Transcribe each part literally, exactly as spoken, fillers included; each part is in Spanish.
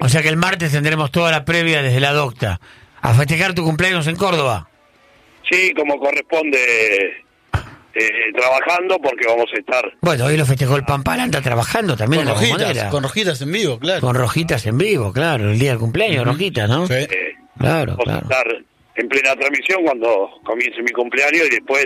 O sea que el martes tendremos toda la previa desde la docta. A festejar tu cumpleaños en Córdoba. Sí, como corresponde, eh, trabajando, porque vamos a estar... Bueno, hoy lo festejó el Pampal, anda trabajando también Con en la rojitas, Bombonera. con rojitas en vivo, claro. Con rojitas en vivo, claro, el día del cumpleaños, uh-huh. rojitas, ¿no? Sí. Eh, Claro, vamos claro. a estar en plena transmisión cuando comience mi cumpleaños, y después,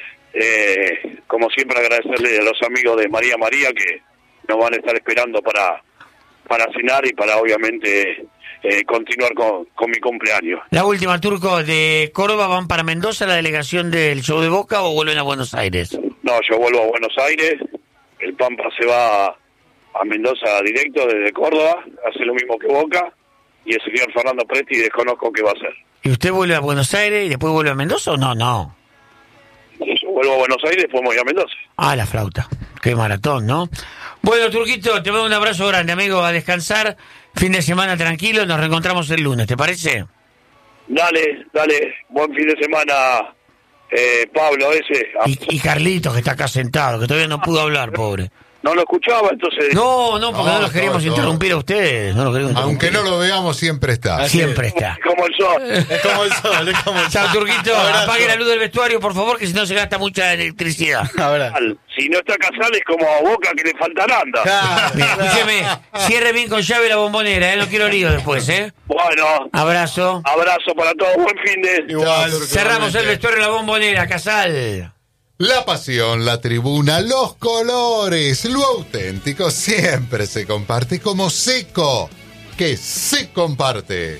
eh, como siempre, agradecerle a los amigos de María María que nos van a estar esperando para, para cenar y para, obviamente... Eh, continuar con, con mi cumpleaños. La última, Turco, ¿de Córdoba van para Mendoza la delegación del show de Boca o vuelven a Buenos Aires? No, yo vuelvo a Buenos Aires, el Pampa se va a Mendoza directo desde Córdoba, hace lo mismo que Boca, y el señor Fernando Presti desconozco qué va a hacer. ¿Y usted vuelve a Buenos Aires y después vuelve a Mendoza o no? No. Yo vuelvo a Buenos Aires y después me voy a Mendoza. Ah, la flauta. Qué maratón, ¿no? Bueno, Turquito, te mando un abrazo grande, amigo, a descansar. Fin de semana tranquilo, nos reencontramos el lunes, ¿te parece? Dale, dale, buen fin de semana, eh, Pablo, ese. Y, y Carlitos, que está acá sentado, que todavía no pudo hablar, pobre. No lo escuchaba, entonces... No, no, porque no, No, los queríamos no, no. interrumpir a ustedes. No los queremos Aunque interrumpir. no lo veamos, siempre está. Siempre está. Como el sol. Es como el sol, es como el sol. Chao, Turquito, Abrazo. apague la luz del vestuario, por favor, que si no se gasta mucha electricidad. Abrazo. Si no está Casal es como a Boca que le falta nada. Claro, Mira, claro. escúcheme, cierre bien con llave la bombonera, ¿eh? No quiero lío después, ¿eh? Bueno, Abrazo. abrazo para todos, buen fin de... Igual. Turco, Cerramos el igualmente. vestuario en la bombonera, Casal. La pasión, la tribuna, los colores, lo auténtico siempre se comparte como Seco, que se comparte.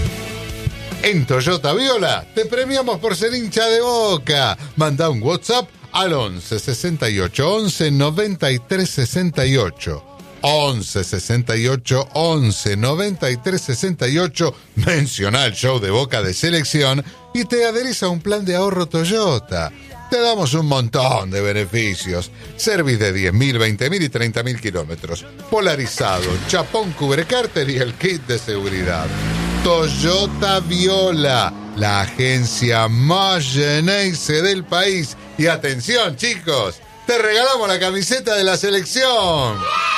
En Toyota Viola te premiamos por ser hincha de Boca. Manda un WhatsApp al once sesenta y ocho once noventa y tres sesenta y ocho. once sesenta y ocho once noventa y tres sesenta y ocho. Menciona el show de Boca de selección y te adherís a un plan de ahorro Toyota. Te damos un montón de beneficios. Service de diez mil, veinte mil y treinta mil kilómetros. Polarizado, chapón cubrecárter y el kit de seguridad. Toyota Viola, la agencia más Geneise del país. Y atención, chicos, te regalamos la camiseta de la selección.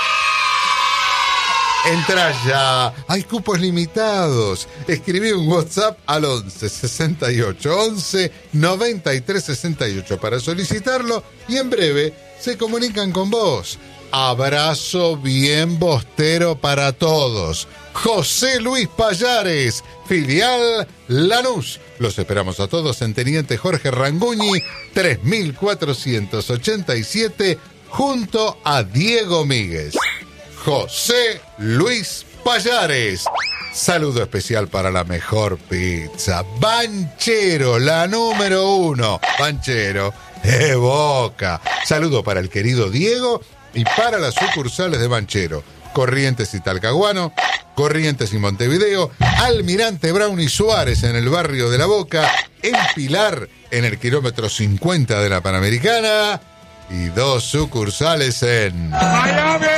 Entra ya, hay cupos limitados. Escribí un WhatsApp al once sesenta y ocho once noventa y tres sesenta y ocho para solicitarlo y en breve se comunican con vos. Abrazo bien bostero para todos. José Luis Payares, filial Lanús. Los esperamos a todos en Teniente Jorge Ranguñi, tres mil cuatrocientos ochenta y siete, junto a Diego Míguez. José Luis Payares. Saludo especial para la mejor pizza. Banchero, la número uno. Banchero, de Boca. Saludo para el querido Diego y para las sucursales de Banchero. Corrientes y Talcahuano, Corrientes y Montevideo, Almirante Brown y Suárez en el barrio de La Boca, en Pilar en el kilómetro cincuenta de la Panamericana y dos sucursales en ¡Miami!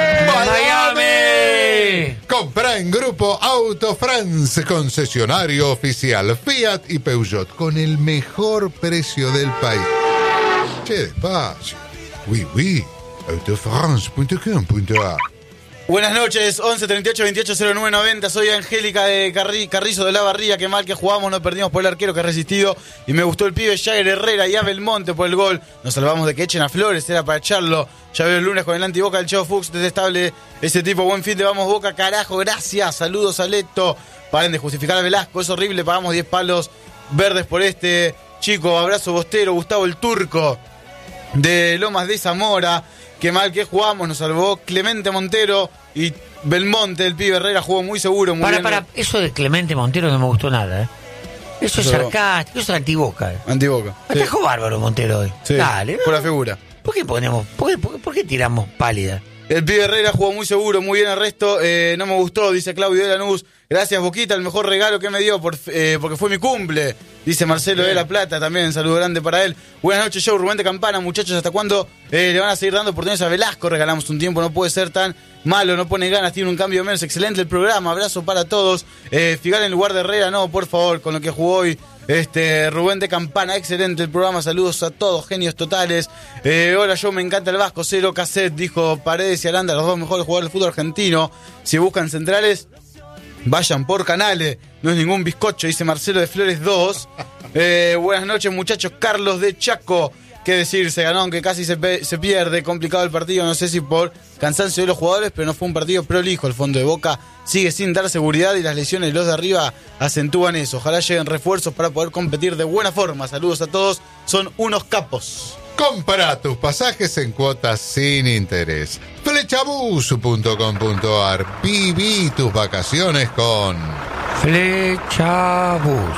¡Miami! Compra en Grupo Auto France, concesionario oficial Fiat y Peugeot con el mejor precio del país. Che, despacio. Oui, oui. autofrance punto com punto a. Buenas noches, once treinta y ocho veintiocho cero nueve noventa. Soy Angélica de Carri- Carrizo de la Barría. Qué mal que jugamos, no perdimos por el arquero que ha resistido. Y me gustó el pibe Jair Herrera y Abel Monte por el gol. Nos salvamos de que echen a Flores, era para echarlo. Ya veo el lunes con el antiboca del Chavo Fuchs, detestable ese tipo. Buen fin de vamos Boca, carajo, gracias. Saludos a Leto. Paren de justificar a Velasco, es horrible. Pagamos diez palos verdes por este chico. Abrazo Bostero, Gustavo el Turco de Lomas de Zamora. Qué mal que jugamos, nos salvó Clemente Montero y Belmonte, el pibe Herrera jugó muy seguro, muy Para, bien. para, eso de Clemente Montero no me gustó nada, ¿eh? Eso es Eso- sarcástico, eso es antiboca. ¿eh? Antiboca. Sí. Atajó bárbaro Montero hoy. Sí, Dale, por ¿no? la figura. ¿Por qué ponemos, por qué, por qué- por qué tiramos pálida? El pibe Herrera jugó muy seguro, muy bien el resto, eh, no me gustó, dice Claudio de Lanús. Gracias Boquita, el mejor regalo que me dio por, eh, porque fue mi cumple, dice Marcelo de La Plata, también saludo grande para él. Buenas noches, show Rubén de Campana, muchachos, ¿hasta cuándo eh, le van a seguir dando oportunidades a Velasco? Regalamos un tiempo, no puede ser tan malo, no pone ganas, tiene un cambio menos, excelente el programa, abrazo para todos. Eh, Figal en lugar de Herrera, no, por favor, con lo que jugó hoy. Este, Rubén de Campana, excelente el programa, saludos a todos, genios totales. Eh, hola, yo me encanta el Vasco, cero cassette, dijo Paredes y Aranda, los dos mejores jugadores del fútbol argentino. Si buscan centrales, Vayan por Canales, no es ningún bizcocho, dice Marcelo de Flores dos. Eh, buenas noches, muchachos. Carlos de Chaco. Qué decir, se ganó aunque casi se, pe- se pierde. Complicado el partido, no sé si por cansancio de los jugadores, pero no fue un partido prolijo. El fondo de Boca sigue sin dar seguridad y las lesiones de los de arriba acentúan eso. Ojalá lleguen refuerzos para poder competir de buena forma. Saludos a todos, son unos capos. Compra tus pasajes en cuotas sin interés. Flechabus punto com punto ar. Viví tus vacaciones con Flechabus.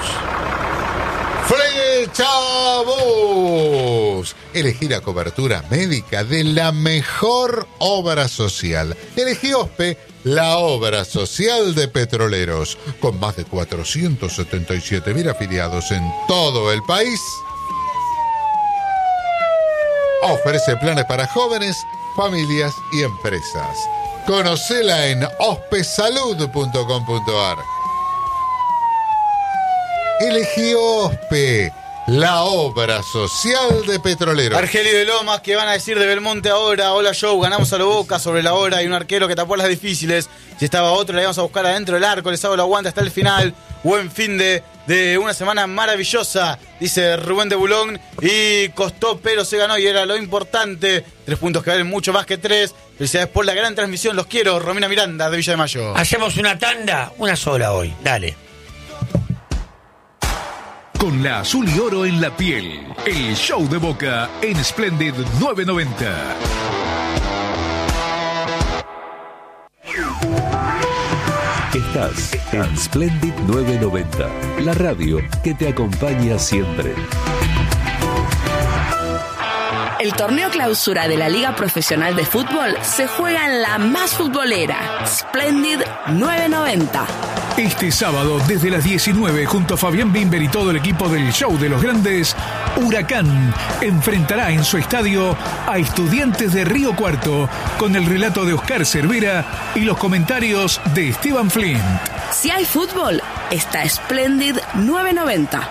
Flechabus. Elegí la cobertura médica de la mejor obra social. Elegí OSPE, la obra social de Petroleros, con más de cuatrocientos setenta y siete mil afiliados en todo el país. Ofrece planes para jóvenes, familias y empresas. Conocela en ospesalud punto com punto ar. Elegí OSPE, la obra social de Petroleros. Argelio de Lomas, ¿qué van a decir de Belmonte ahora? Hola, Joe, ganamos a lo Boca sobre la hora. Hay un arquero que tapó las difíciles. Si estaba otro, le íbamos a buscar adentro del arco. Les hago el aguante hasta el final. Buen fin de, de una semana maravillosa, dice Rubén de Bulón. Y costó, pero se ganó y era lo importante. Tres puntos que valen mucho más que tres. Felicidades por la gran transmisión. Los quiero. Romina Miranda, de Villa de Mayo. Hacemos una tanda, una sola hoy. Dale. Con la azul y oro en la piel, el show de Boca en Splendid nueve noventa. Estás en Splendid nueve noventa, la radio que te acompaña siempre. El torneo clausura de la Liga Profesional de Fútbol se juega en la más futbolera, Splendid nueve noventa. Este sábado, desde las diecinueve, junto a Fabián Bimber y todo el equipo del Show de los Grandes, Huracán enfrentará en su estadio a Estudiantes de Río Cuarto, con el relato de Oscar Cervera y los comentarios de Esteban Flint. Si hay fútbol, está Splendid nueve noventa.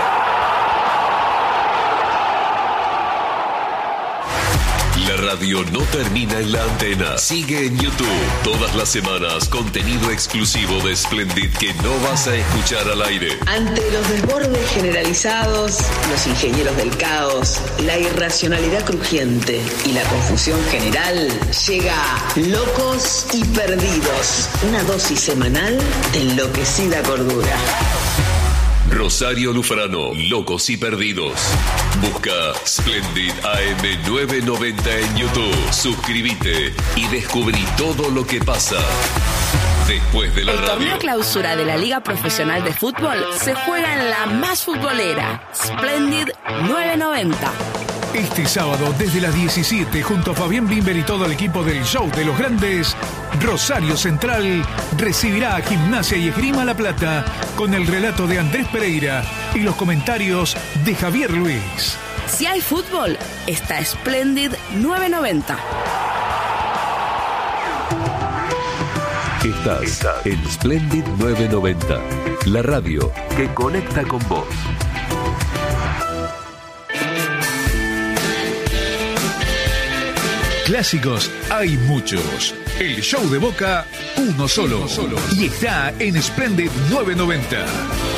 La radio no termina en la antena. Sigue en YouTube. Todas las semanas, contenido exclusivo de Splendid que no vas a escuchar al aire. Ante los desbordes generalizados, los ingenieros del caos, la irracionalidad crujiente y la confusión general, llega Locos y Perdidos, una dosis semanal de enloquecida cordura. Rosario Lufrano, Locos y Perdidos. Busca Splendid A M nueve noventa en YouTube. Suscríbete y descubrí todo lo que pasa después de la El radio. torneo clausura de la Liga Profesional de Fútbol se juega en la más futbolera, Splendid nueve noventa. Este sábado, desde las diecisiete, junto a Fabián Bimber y todo el equipo del Show de los Grandes, Rosario Central recibirá a Gimnasia y Esgrima La Plata con el relato de Andrés Pereira y los comentarios de Javier Luis. Si hay fútbol, está Splendid nueve noventa. Estás en Splendid nueve noventa, la radio que conecta con vos. Clásicos hay muchos. El show de Boca, uno solo. Y está en Splendid nueve noventa.